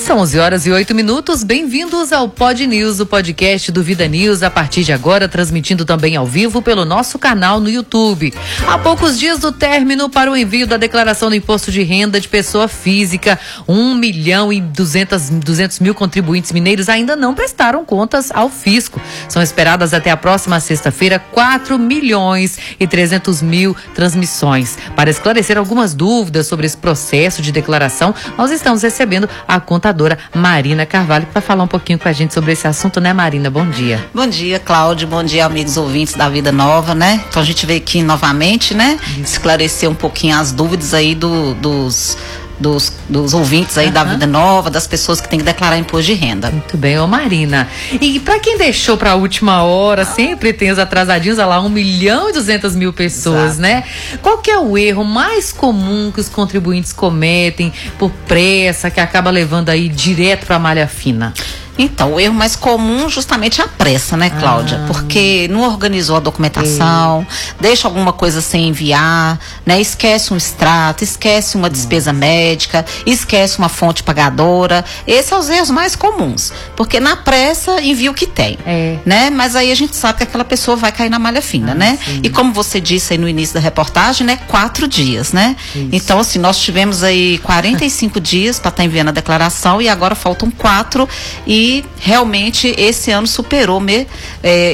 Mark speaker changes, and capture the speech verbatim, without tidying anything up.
Speaker 1: São onze horas e oito minutos, bem-vindos ao Pod News, o podcast do Vida News, a partir de agora transmitindo também ao vivo pelo nosso canal no YouTube. Há poucos dias do término para o envio da declaração do imposto de renda de pessoa física, um milhão e duzentos mil contribuintes mineiros ainda não prestaram contas ao fisco. São esperadas até a próxima sexta-feira quatro milhões e trezentos mil transmissões. Para esclarecer algumas dúvidas sobre esse processo de declaração, nós estamos recebendo a contadora Marina Carvalho para falar um pouquinho com a gente sobre esse assunto, né, Marina? Bom dia.
Speaker 2: Bom dia, Cláudio. Bom dia, amigos ouvintes da Vida Nova, né? Então a gente veio aqui novamente, né? Esclarecer um pouquinho as dúvidas aí do, dos... Dos, dos ouvintes aí uhum. da Vida Nova, das pessoas que têm que declarar imposto de renda.
Speaker 1: Muito bem, ô Marina. E para quem deixou para a última hora, sempre tem os atrasadinhos, olha lá, um milhão e duzentas mil pessoas, Exato. Né? Qual que é o erro mais comum que os contribuintes cometem por pressa, que acaba levando aí direto para a malha fina?
Speaker 2: Então, o erro mais comum justamente é a pressa, né, Cláudia? Ah. Porque não organizou a documentação, Ei. deixa alguma coisa sem enviar, né? Esquece um extrato, esquece uma despesa Nossa. médica, esquece uma fonte pagadora. Esses são os erros mais comuns. Porque na pressa envia o que tem, é. né? Mas aí a gente sabe que aquela pessoa vai cair na malha fina, ah, né? Sim. E como você disse aí no início da reportagem, né? Quatro dias, né? Isso. Então, assim, nós tivemos aí quarenta e cinco dias para estar tá enviando a declaração e agora faltam quatro e realmente esse ano superou me, é,